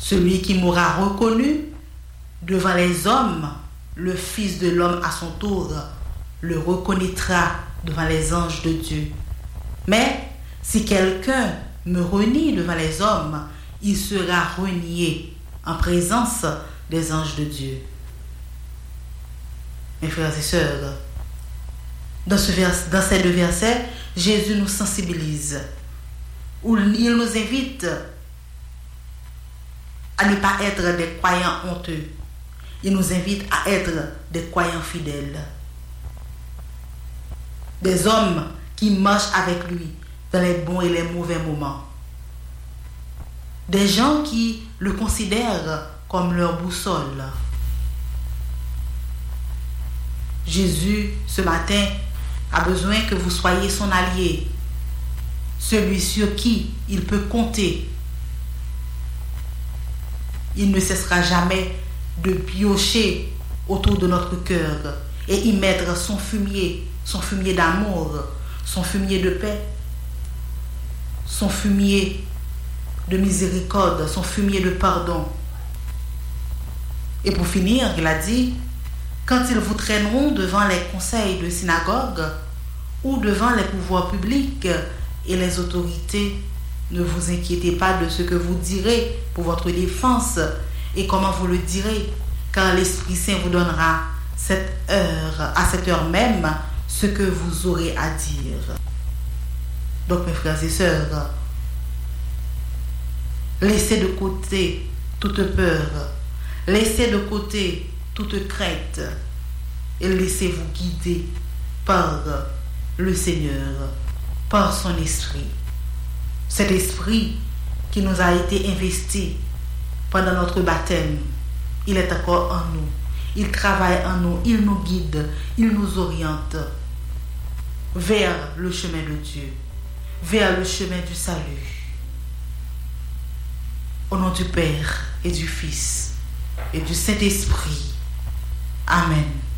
Celui qui m'aura reconnu devant les hommes, le Fils de l'homme à son tour le reconnaîtra devant les anges de Dieu. Mais si quelqu'un me renie devant les hommes, il sera renié en présence des anges de Dieu. Mes frères et sœurs, dans ces deux versets, Jésus nous sensibilise, où il nous invite à ne pas être des croyants honteux. Il nous invite à être des croyants fidèles. Des hommes qui marchent avec lui dans les bons et les mauvais moments. Des gens qui le considèrent comme leur boussole. Jésus, ce matin, a besoin que vous soyez son allié, celui sur qui il peut compter. Il ne cessera jamais de piocher autour de notre cœur et y mettre son fumier d'amour, son fumier de paix, son fumier de miséricorde, son fumier de pardon. Et pour finir, il a dit, quand ils vous traîneront devant les conseils de synagogue ou devant les pouvoirs publics et les autorités, ne vous inquiétez pas de ce que vous direz pour votre défense et comment vous le direz, car l'Esprit Saint vous donnera à cette heure même ce que vous aurez à dire. Donc mes frères et sœurs, laissez de côté toute peur, laissez de côté toute crainte et laissez-vous guider par le Seigneur, par son esprit. Cet esprit qui nous a été investi pendant notre baptême, il est encore en nous. Il travaille en nous, il nous guide, il nous oriente vers le chemin de Dieu, vers le chemin du salut. Au nom du Père et du Fils et du Saint-Esprit. Amen.